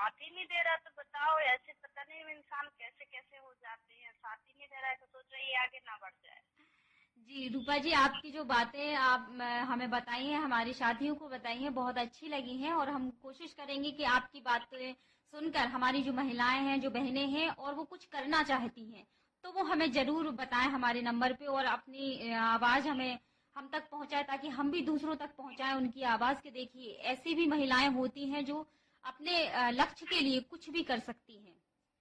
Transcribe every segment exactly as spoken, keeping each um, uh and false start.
साथ ही नहीं दे रहा, तो बताओ ऐसे पता नहीं इंसान कैसे कैसे हो जाते हैं। साथ ही नहीं दे रहा है तो सोच रही है आगे ना बढ़ जाए। जी रूपा जी, आपकी जो बातें आप हमें बताई हैं, हमारी साथियों को बताई हैं, बहुत अच्छी लगी हैं और हम कोशिश करेंगे कि आपकी बातें सुनकर हमारी जो महिलाएं हैं, जो बहनें हैं और वो कुछ करना चाहती हैं, तो वो हमें जरूर बताएं हमारे नंबर पे और अपनी आवाज हमें हम तक पहुंचाए, ताकि हम भी दूसरों तक पहुंचाएं उनकी आवाज के। देखिए, ऐसी भी महिलाएं होती हैं जो अपने लक्ष्य के लिए कुछ भी कर सकती हैं।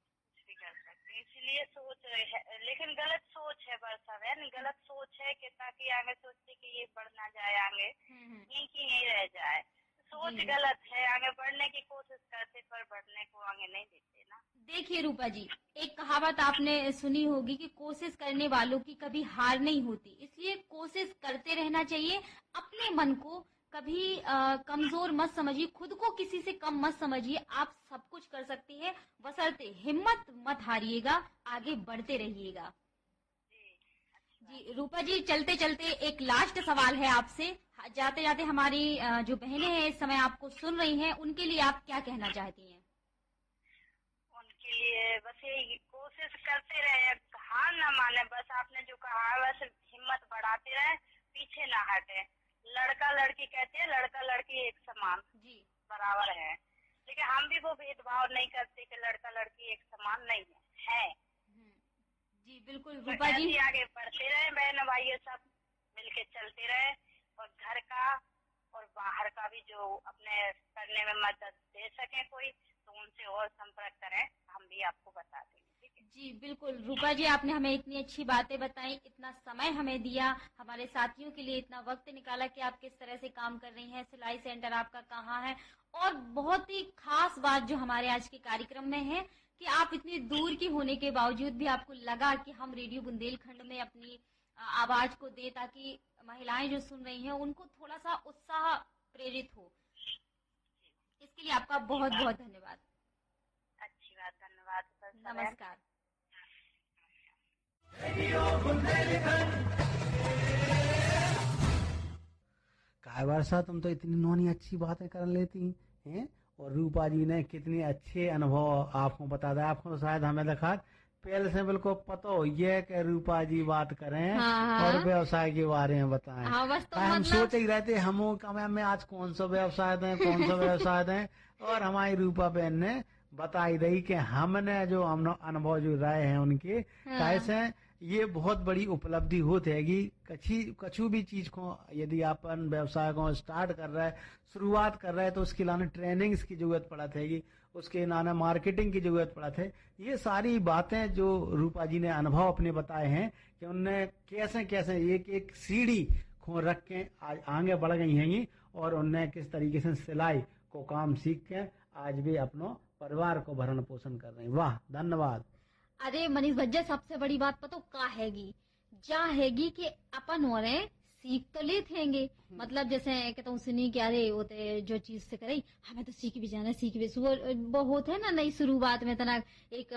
इसलिए सोच रहे हैं, लेकिन गलत सोच है बरसा है, गलत सोच है कि ताकि आगे सोचते कि ये बढ़ ना जाए, आगे यहीं की यहीं रह जाए। सोच गलत है, आगे बढ़ने की कोशिश करते पर बढ़ने को आगे नहीं देते ना। देखिए रूपा जी, एक कहावत आपने सुनी होगी कि कोशिश करने वालों की कभी हार नहीं होती, इसलिए कोशिश करते रहना चाहिए। अपने मन को कभी आ, कमजोर मत समझिए, खुद को किसी से कम मत समझिए। आप सब कुछ कर सकती है, बशर्ते हिम्मत मत हारिएगा, आगे बढ़ते रहिएगा। जी रूपा जी, चलते चलते एक लास्ट सवाल है आपसे। जाते जाते हमारी जो बहनें हैं इस समय आपको सुन रही हैं, उनके लिए आप क्या कहना चाहती हैं? उनके लिए बस यही कोशिश करते रहे, हार ना माने। बस आपने जो कहा वैसे हिम्मत बढ़ाते रहे, पीछे ना हटे। लड़का लड़की कहते हैं, लड़का लड़की एक समान जी बराबर है, लेकिन हम भी वो भेदभाव नहीं करते कि लड़का लड़की एक समान नहीं है, है। जी बिल्कुल रूपा जी, आगे बढ़ते रहे, बहन भाई सब मिलके चलते रहे और घर का और बाहर का भी जो अपने करने में मदद दे सके कोई, तो उनसे और संपर्क करें, हम भी आपको बता देंगे। ठीक है जी बिल्कुल रूपा जी, आपने हमें इतनी अच्छी बातें बताई, इतना समय हमें दिया, हमारे साथियों के लिए इतना वक्त निकाला कि आप किस तरह से काम कर रही हैं, सिलाई सेंटर आपका कहाँ है, और बहुत ही खास बात जो हमारे आज के कार्यक्रम में है कि आप इतनी दूर की होने के बावजूद भी आपको लगा कि हम रेडियो बुंदेलखंड में अपनी आवाज को दें, ताकि महिलाएं जो सुन रही हैं उनको थोड़ा सा उत्साह प्रेरित हो। इसके लिए आपका बहुत बहुत धन्यवाद। अच्छी बात, धन्यवाद। नमस्कार। काय वर्षा, तुम तो इतनी नौनी अच्छी बातें कर लेती हैं, और रूपा जी ने कितने अच्छे अनुभव आपको बता दिया। आपको तो शायद हमें देखा पहले से बिल्कुल पता हो ये कि रूपा जी बात करें हाँ, और व्यवसाय के बारे में बताएं। हाँ, बस तो हम मतलब... सोच ही रहते हम में आज कौन सा व्यवसाय दें, कौन सा व्यवसाय दें, और हमारी रूपा बहन ने बताई रही कि हमने जो हम अनुभव जो रहे हैं उनके हाँ। कैसे ये बहुत बड़ी उपलब्धि होती है। कछी कछु भी चीज को यदि अपन व्यवसाय को स्टार्ट कर रहा है, शुरुआत कर रहा है, तो उसके लाने ट्रेनिंग्स की जरूरत पड़त है, उसके लाने मार्केटिंग की जरूरत पड़त है। ये सारी बातें जो रूपा जी ने अनुभव अपने बताए हैं कि उनने कैसे कैसे एक एक सीढ़ी को रख के आज आगे बढ़ गई हैं, और उनने किस तरीके से सिलाई को काम सीख के आज भी अपनो परिवार को भरण पोषण कर रहे हैं। वाह, धन्यवाद। अरे मनीष भज्जा, सबसे बड़ी बात पता का हैगी, जा हैगी कि अपन हो रहे सीख तो ले थेंगे, मतलब जैसे कहता हूँ सुनी क्या रे होते जो चीज से करे हमें तो सीख भी जाना, सीख भी वो होते है ना, नई शुरुआत में तना एक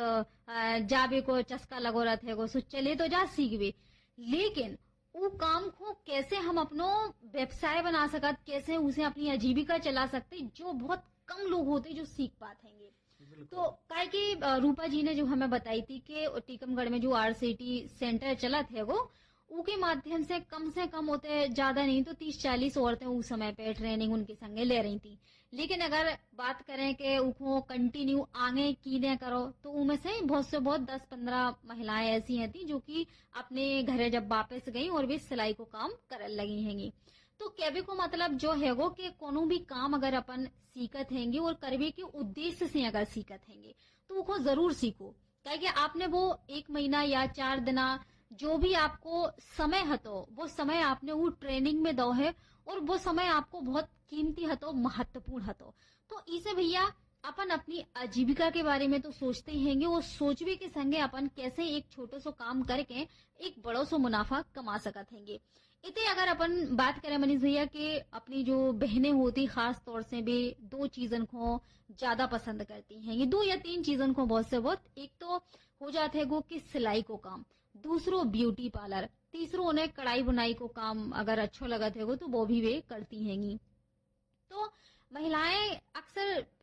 जाबे को चस्का लगो रहते है, सो चले तो जा सीख भी, लेकिन वो काम को कैसे हम अपनो व्यवसाय बना सकते, कैसे उसे अपनी आजीविका चला सकते, जो बहुत कम लोग होते जो सीख पाते हैं। तो काय की रूपा जी ने जो हमें बताई थी कि टीकमगढ़ में जो आरसीटी सेंटर चला थे वो उनके माध्यम से कम से कम होते ज्यादा नहीं तो तीस चालीस औरतें उस समय पे ट्रेनिंग उनके संगे ले रही थी। लेकिन अगर बात करें कि उनको कंटिन्यू आगे कीने करो तो उनमें से बहुत से बहुत दस पंद्रह महिलाएं ऐसी हैं थी जो कि अपने घरे जब वापस गई और भी सिलाई को काम कर लगी हैंगी। तो कहने को मतलब जो है वो कि कोनो भी काम अगर अपन सीखत हैंगे और करने के उद्देश्य से अगर सीखत हैंगे तो वो जरूर सीखो, क्योंकि आपने वो एक महीना या चार दिना जो भी आपको समय हतो वो समय आपने वो ट्रेनिंग में दो है, और वो समय आपको बहुत कीमती हतो, महत्वपूर्ण हतो। तो इसे भैया अपन अपनी आजीविका के बारे में तो सोचते ही हैंगे, और सोचवे के संगे अपन कैसे एक छोटो सो काम करके एक बड़ो सो मुनाफा कमा सकत हैंगे। इतने अगर अपन बात करें मनीष भैया कि अपनी जो बहनें होती खास तौर से भी दो चीजन को ज्यादा पसंद करती हैं, दो या तीन चीजन को बहुत से बहुत, एक तो हो जाते है वो कि सिलाई को काम, दूसरो ब्यूटी पार्लर, तीसरो उन्हें कढ़ाई बुनाई को काम अगर अच्छो लगत है वो तो वो भी वे करती हैंगी। तो महिलाएं अक्सर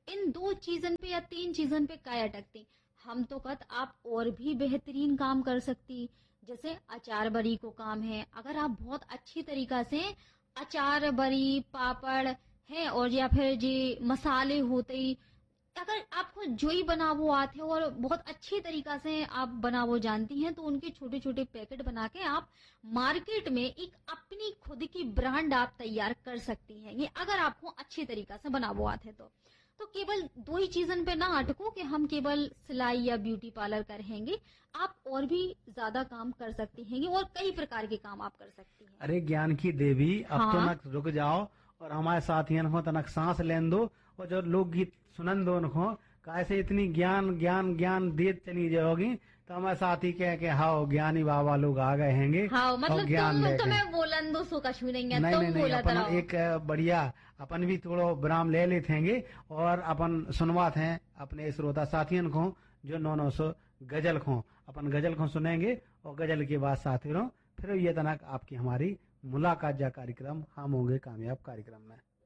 इन दो चीजन पे या तीन चीजन पे काय अटकती। हम तो कहत आप और भी बेहतरीन काम कर सकती, जैसे अचार बरी को काम है। अगर आप बहुत अच्छी तरीका से अचार बरी पापड़ है और या फिर जी मसाले होते ही, अगर आपको जो ही बनावो आते और बहुत अच्छी तरीका से आप बनावो जानती हैं, तो उनके छोटे छोटे पैकेट बना के आप मार्केट में एक अपनी खुद की ब्रांड आप तैयार कर सकती हैं। ये अगर आपको अच्छी तरीका से बनावो आते तो तो केवल दो ही चीजन पे ना अटको कि हम केवल सिलाई या ब्यूटी पार्लर करेंगे। आप और भी ज्यादा काम कर सकती हैं और कई प्रकार के काम आप कर सकती हैं। अरे ज्ञान की देवी, अब हाँ। तो नक रुक जाओ और हमारे साथियों को तनक सांस लेन दो और जो लोकगीत सुनन दो उनको। कैसे इतनी ज्ञान ज्ञान ज्ञान देत चली जाओगी तो हमारे साथी कह के हाँ ज्ञानी बाबा लोग आ गए हैंगे हाँ और मतलब ज्ञान तुम लेके। तुम्हें बोलन दो सो कछु नहीं है, नहीं तुम नहीं नहीं, बोलत अपन रहो। एक बढ़िया अपन भी थोड़ा विराम ले लेते हैं और अपन सुनवात हैं अपने श्रोता साथियों को जो नौ नौ सौ गजल को अपन गजल को सुनेंगे और गजल के बाद साथियों फिर ये तनक आपकी हमारी मुलाकात जा कार्यक्रम हम होंगे कामयाब कार्यक्रम में।